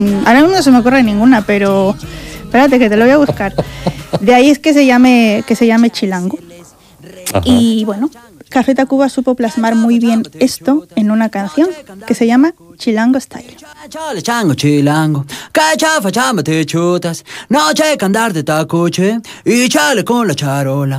Ahora mismo no se me ocurre ninguna, pero espérate que te lo voy a buscar. De ahí es que se llame chilango. Ajá. Y bueno, Café Tacuba supo plasmar muy bien esto en una canción que se llama Chilango Style. Chale, chango, chilango, que chafa, chamba, te chutas, no checa andar de tacuche y chale con la charola.